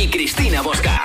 y Cristina Bosca.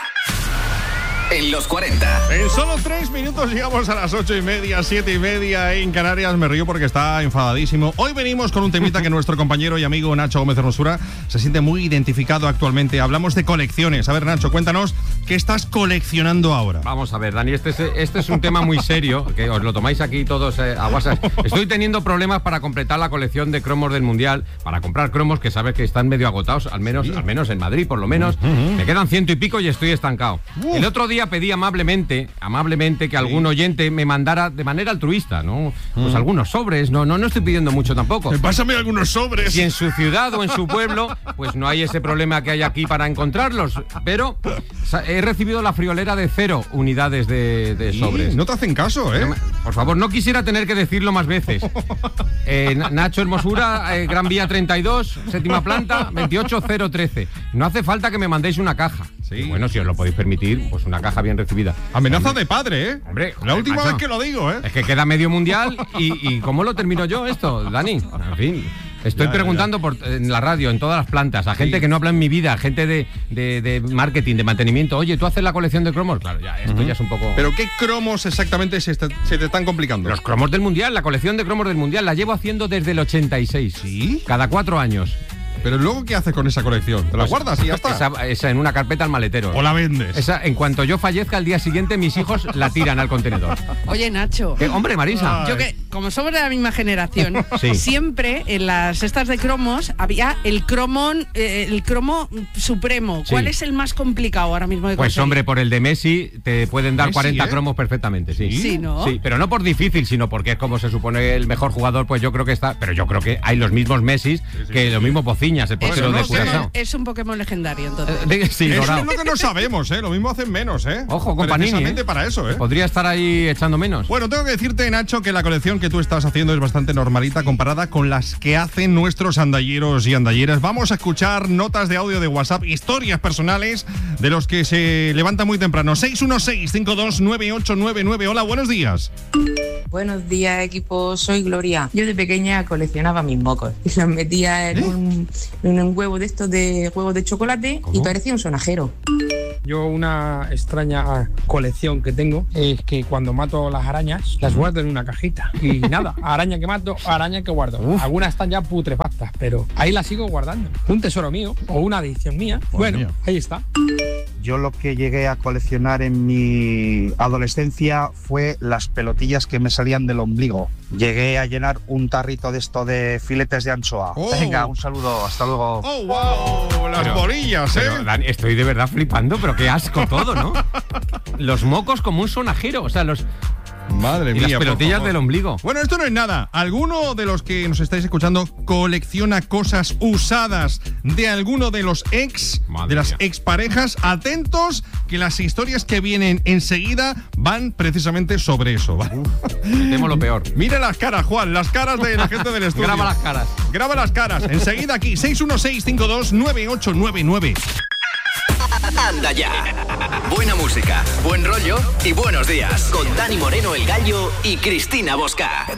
En los 40. En solo 3 minutos llegamos a las 8:30, 7:30 en Canarias. Me río porque está enfadadísimo. Hoy venimos con un temita que nuestro compañero y amigo Nacho Gómez Hermosura se siente muy identificado actualmente. Hablamos de colecciones. A ver, Nacho, cuéntanos, ¿qué estás coleccionando ahora? Vamos a ver, Dani, este es un tema muy serio, que os lo tomáis aquí todos a WhatsApp. Estoy teniendo problemas para completar la colección de cromos del Mundial, para comprar cromos que sabes que están medio agotados, al menos en Madrid, por lo menos. Me quedan 100 y pico y estoy estancado. El otro día pedí amablemente que algún oyente me mandara de manera altruista, ¿no? Pues algunos sobres, no estoy pidiendo mucho tampoco. Pásame algunos sobres. Si en su ciudad o en su pueblo, pues no hay ese problema que hay aquí para encontrarlos, pero he recibido la friolera de 0 unidades de sobres. No te hacen caso, ¿eh? Por favor, no quisiera tener que decirlo más veces. Nacho Hermosura, Gran Vía 32, séptima planta, 28013. No hace falta que me mandéis una caja. Sí. Bueno, si os lo podéis permitir, pues una caja bien recibida. Amenaza de padre, ¿eh? Hombre, la última macho, vez que lo digo, ¿eh? Es que queda medio mundial y ¿cómo lo termino yo esto, Dani? En fin, estoy preguntando en la radio, en todas las plantas, a gente que no habla en mi vida, gente de marketing, de mantenimiento. Oye, ¿tú haces la colección de cromos? Claro, ya, esto ya es un poco... ¿Pero qué cromos exactamente se te están complicando? Los cromos del Mundial, la colección de cromos del Mundial, la llevo haciendo desde el 86. ¿Sí? Cada 4 años. Pero luego, ¿qué haces con esa colección? ¿Te la guardas y ya está? Esa en una carpeta al maletero. ¿O la vendes? Esa, en cuanto yo fallezca, al día siguiente mis hijos la tiran al contenedor. Oye, Nacho. Hombre, Marisa. Yo que, como somos de la misma generación, sí, siempre en las cestas de cromos había el cromo supremo. Sí. ¿Cuál es el más complicado ahora mismo de conseguir? Pues hombre, por el de Messi te pueden dar 40 cromos perfectamente, sí. Sí, ¿no? Sí, pero no por difícil, sino porque es como se supone el mejor jugador, pues yo creo que está... Pero yo creo que hay los mismos Messis que los mismos Pociñas, el portero de Curazao. Es un Pokémon legendario, entonces. Sí, eso dorado. es lo que no sabemos, ¿eh? Lo mismo hacen menos, ¿eh? Ojo, con Panini, precisamente para eso, ¿eh? Podría estar ahí echando menos. Bueno, tengo que decirte, Nacho, que la colección que tú estás haciendo es bastante normalita comparada con las que hacen nuestros andalleros y andalleras. Vamos a escuchar notas de audio de WhatsApp, historias personales de los que se levantan muy temprano. 616-529899. Hola, buenos días. Buenos días, equipo. Soy Gloria. Yo de pequeña coleccionaba mis mocos y los metía en un huevo de estos de huevos de chocolate. ¿Cómo? Y parecía un sonajero. Yo una extraña colección que tengo es que cuando mato las arañas las guardo en una cajita y nada, araña que mato, araña que guardo. Algunas están ya putrefactas, pero ahí las sigo guardando. Un tesoro mío o una adicción mía. Bueno, ahí está. Yo lo que llegué a coleccionar en mi adolescencia fue las pelotillas que me salían del ombligo. Llegué a llenar un tarrito de esto de filetes de anchoa. Venga, un saludo, hasta luego. ¡Oh, wow! Las bolillas, ¿eh? Pero, Dani, estoy de verdad flipando, pero qué asco todo, ¿no? Los mocos como un sonajero, o sea, los... Madre mía, las pelotillas del ombligo. Bueno, esto no es nada. ¿Alguno de los que nos estáis escuchando colecciona cosas usadas de alguno de los de las exparejas? Atentos, que las historias que vienen enseguida van precisamente sobre eso. Temo lo peor. Mira las caras, Juan, las caras de la gente del estudio. Graba las caras. Graba las caras. Enseguida aquí, 616-529899. Anda ya. Buena música, buen rollo y buenos días. Con Dani Moreno, el Gallo, y Cristina Bosca.